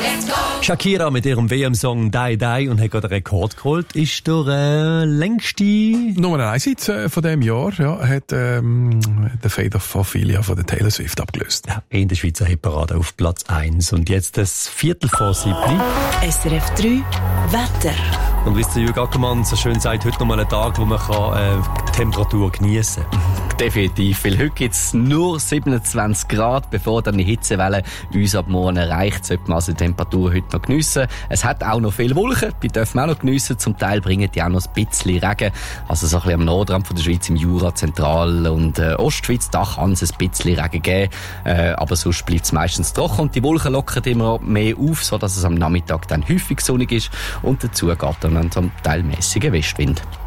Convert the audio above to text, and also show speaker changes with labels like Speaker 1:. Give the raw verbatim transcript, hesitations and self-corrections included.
Speaker 1: Shakira mit ihrem W M-Song «Die Die» und hat gerade einen Rekord geholt. Ist der äh, längste...
Speaker 2: Nummer eins äh, von diesem Jahr ja, hat ähm, der Fate of Ophelia von der Taylor Swift abgelöst.
Speaker 1: Ja, in der Schweizer Hitparade auf Platz eins. Und jetzt das Viertel vor siebni.
Speaker 3: S R F drei Wetter.
Speaker 1: Und wie es der Jürg Ackermann so schön sagt, heute noch mal ein Tag, wo man kann, äh, die Temperatur geniessen kann.
Speaker 4: Definitiv, weil heute gibt es nur siebenundzwanzig Grad, bevor dann die Hitzewelle uns ab morgen erreicht, sollte man also die Temperatur heute noch geniessen. Es hat auch noch viele Wolken, die dürfen wir auch noch geniessen, zum Teil bringen die auch noch ein bisschen Regen, also so ein bisschen am Nordrand von der Schweiz, im Jura, Zentral- und äh, Ostschweiz, da kann es ein bisschen Regen geben, äh, aber sonst bleibt es meistens trocken und die Wolken lockern immer mehr auf, sodass es am Nachmittag dann häufig sonnig ist und dazu geht dann ein teilmäßiger Westwind.